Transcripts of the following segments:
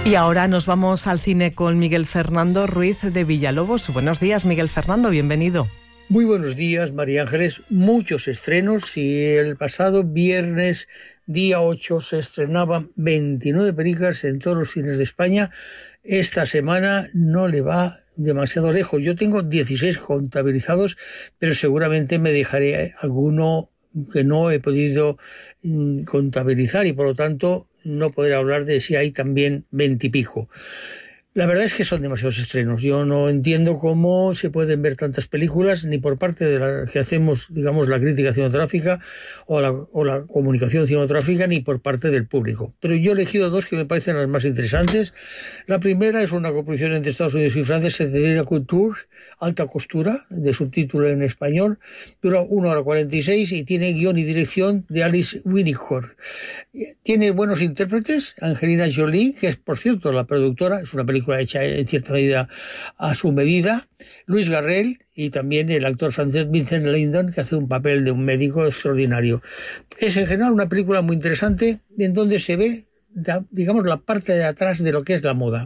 Y ahora nos vamos al cine con Miguel Fernando Ruiz de Villalobos. Buenos días, Miguel Fernando, bienvenido. Muy buenos días, María Ángeles. Muchos estrenos y el pasado viernes, día 8, se estrenaban 29 películas en todos los cines de España. Esta semana no le va demasiado lejos. Yo tengo 16 contabilizados, pero seguramente me dejaré alguno que no he podido contabilizar y por lo tanto no podré hablar de si hay también 20 y pico. La verdad es que son demasiados estrenos. Yo no entiendo cómo se pueden ver tantas películas, ni por parte de la que hacemos, digamos, la crítica cinematográfica o la comunicación cinematográfica, ni por parte del público. Pero yo he elegido dos que me parecen las más interesantes. La primera es una coproducción entre Estados Unidos y Francia, se titula Couture, alta costura, de subtítulo en español, dura 1 hora 46 y tiene guión y dirección de Alice Winnicott. Tiene buenos intérpretes, Angelina Jolie, que es, por cierto, la productora, es una película hecha en cierta medida a su medida, Louis Garrel y también el actor francés Vincent Lindon, que hace un papel de un médico extraordinario. Es en general una película muy interesante en donde se ve, digamos, la parte de atrás de lo que es la moda.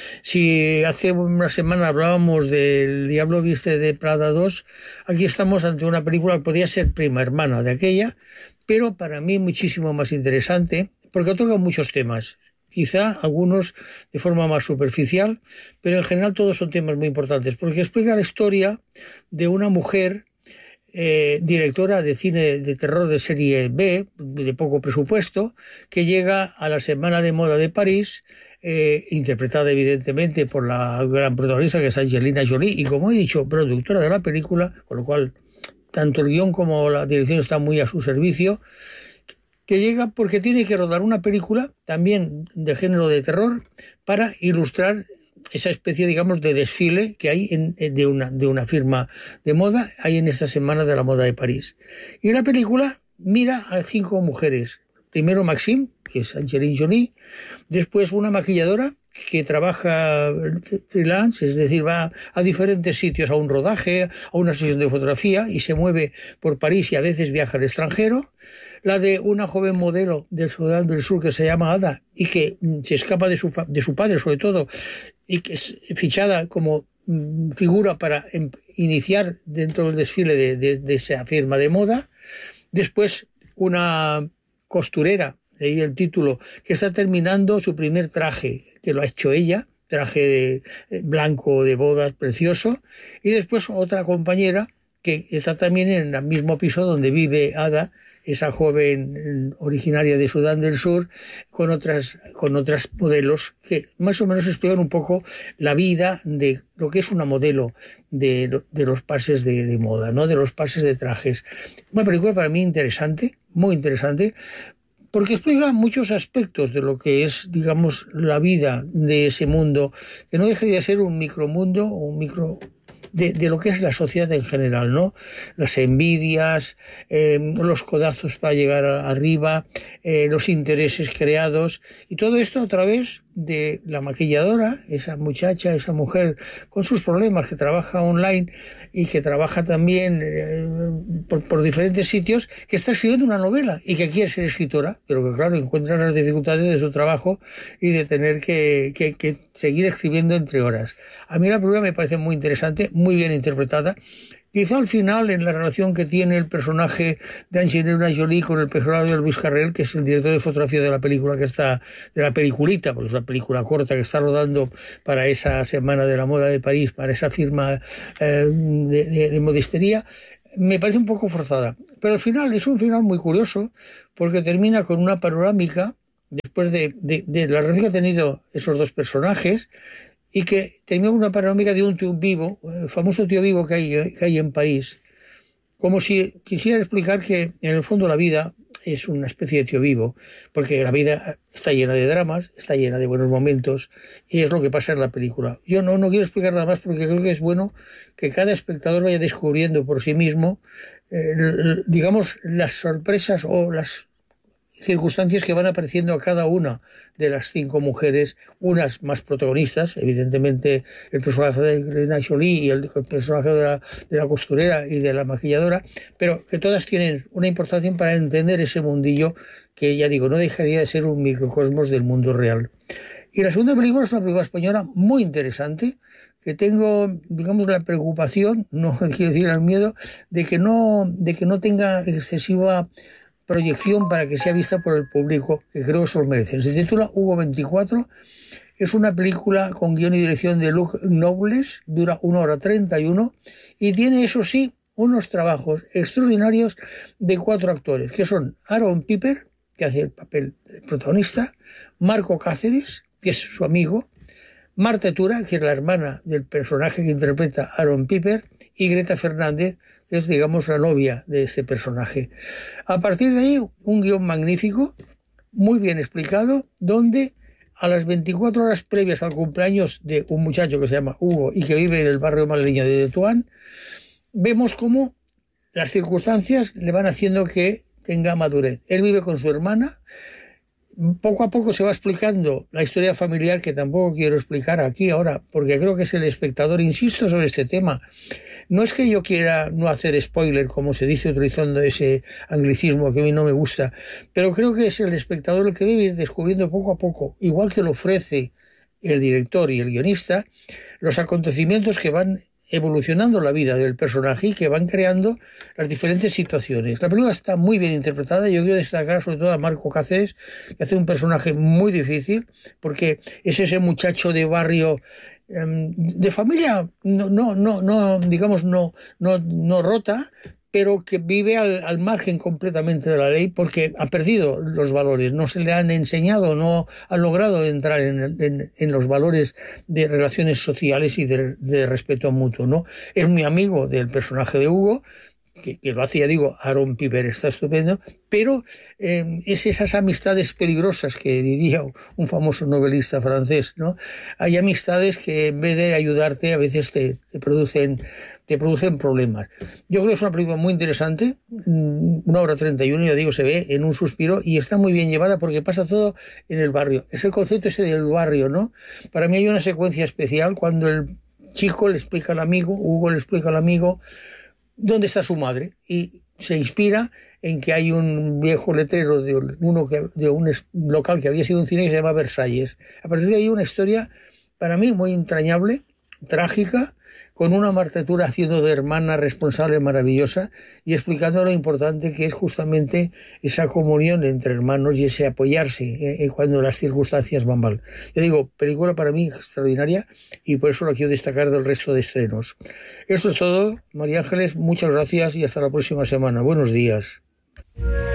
Si hace una semana hablábamos del Diablo Viste de Prada 2, aquí estamos ante una película que podía ser prima hermana de aquella, pero para mí muchísimo más interesante porque toca muchos temas. Quizá algunos de forma más superficial, pero en general todos son temas muy importantes, porque explica la historia de una mujer directora de cine de terror de serie B, de poco presupuesto, que llega a la Semana de Moda de París, interpretada evidentemente por la gran protagonista que es Angelina Jolie, y como he dicho, productora de la película, con lo cual tanto el guión como la dirección están muy a su servicio, que llega porque tiene que rodar una película también de género de terror para ilustrar esa especie, digamos, de desfile que hay de una firma de moda, hay en esta Semana de la Moda de París. Y la película mira a 5 mujeres. Primero Maxime, que es Angelina Jolie, después una maquilladora que trabaja freelance, es decir, va a diferentes sitios, a un rodaje, a una sesión de fotografía y se mueve por París y a veces viaja al extranjero. La de una joven modelo del Sudán del Sur que se llama Ada y que se escapa de su padre, sobre todo, y que es fichada como figura para iniciar dentro del desfile de esa firma de moda. Después una costurera, de ahí el título, que está terminando su primer traje, que lo ha hecho ella, traje blanco de bodas precioso, y después otra compañera que está también en el mismo piso donde vive Ada, esa joven originaria de Sudán del Sur, con otras modelos que más o menos explican un poco la vida de lo que es una modelo de los pases de moda, ¿no? De los pases de trajes. Una película para mí interesante, muy interesante, porque explica muchos aspectos de lo que es, digamos, la vida de ese mundo, que no dejaría de ser un micromundo, un micro de lo que es la sociedad en general, ¿no? Las envidias, los codazos para llegar arriba, los intereses creados, y todo esto a través de la maquilladora, esa muchacha, esa mujer con sus problemas, que trabaja online y que trabaja también por diferentes sitios, que está escribiendo una novela y que quiere ser escritora, pero que claro, encuentra las dificultades de su trabajo y de tener que seguir escribiendo entre horas. A mí la película me parece muy interesante, muy bien interpretada. Quizá al final, en la relación que tiene el personaje de Angelina Jolie con el personaje de Louis Garrel, que es el director de fotografía de la película, que está, de la peliculita, porque es una película corta que está rodando para esa Semana de la Moda de París, para esa firma de modistería, me parece un poco forzada. Pero al final es un final muy curioso, porque termina con una panorámica, después de la relación que han tenido esos dos personajes, y que terminó con una panorámica de un tío vivo, el famoso tío vivo que hay en París, como si quisiera explicar que en el fondo la vida es una especie de tío vivo, porque la vida está llena de dramas, está llena de buenos momentos, y es lo que pasa en la película. Yo no quiero explicar nada más porque creo que es bueno que cada espectador vaya descubriendo por sí mismo, digamos, las sorpresas o las circunstancias que van apareciendo a cada una de las 5 mujeres, unas más protagonistas, evidentemente el personaje de Angelina Jolie y el personaje de la costurera y de la maquilladora, pero que todas tienen una importancia para entender ese mundillo que, ya digo, no dejaría de ser un microcosmos del mundo real. Y la segunda película es una película española muy interesante, que tengo, digamos, la preocupación, no quiero decir el miedo, de que no tenga excesiva proyección para que sea vista por el público, que creo que se lo merecen. Se titula Hugo 24, es una película con guión y dirección de Luc Nobles, dura 1 hora 31 y tiene, eso sí, unos trabajos extraordinarios de 4 actores, que son Aaron Piper, que hace el papel de protagonista, Marco Cáceres, que es su amigo, Marta Tura, que es la hermana del personaje que interpreta Aaron Piper, y Greta Fernández, que es, digamos, la novia de ese personaje. A partir de ahí, un guión magnífico, muy bien explicado, donde a las 24 horas previas al cumpleaños de un muchacho que se llama Hugo y que vive en el barrio malagueño de Tetuán, vemos cómo las circunstancias le van haciendo que tenga madurez. Él vive con su hermana. Poco a poco se va explicando la historia familiar, que tampoco quiero explicar aquí ahora, porque creo que es el espectador, insisto sobre este tema. No es que yo quiera no hacer spoiler, como se dice utilizando ese anglicismo que a mí no me gusta, pero creo que es el espectador el que debe ir descubriendo poco a poco, igual que lo ofrece el director y el guionista, los acontecimientos que van evolucionando la vida del personaje y que van creando las diferentes situaciones. La película está muy bien interpretada. Yo quiero destacar sobre todo a Marco Cáceres, que hace un personaje muy difícil, porque es ese muchacho de barrio, de familia digamos no rota, pero que vive al margen completamente de la ley, porque ha perdido los valores, no se le han enseñado, no ha logrado entrar en los valores de relaciones sociales y de respeto mutuo, ¿no? Es muy amigo del personaje de Hugo, que lo hace, ya digo, Aaron Piper, está estupendo, pero es esas amistades peligrosas que diría un famoso novelista francés, ¿no? Hay amistades que en vez de ayudarte a veces te producen problemas. Yo creo que es una película muy interesante, 1 hora 31, ya digo, se ve en un suspiro y está muy bien llevada porque pasa todo en el barrio. Es el concepto ese del barrio, ¿no? Para mí hay una secuencia especial cuando el chico le explica al amigo, Hugo le explica al amigo, dónde está su madre, y se inspira en que hay un viejo letrero de un local que había sido un cine que se llama Versalles. A partir de ahí una historia para mí muy entrañable, trágica, con una Marta Tura haciendo de hermana responsable maravillosa y explicando lo importante que es justamente esa comunión entre hermanos y ese apoyarse cuando las circunstancias van mal. Yo digo, película para mí extraordinaria y por eso la quiero destacar del resto de estrenos. Esto es todo, María Ángeles, muchas gracias y hasta la próxima semana. Buenos días.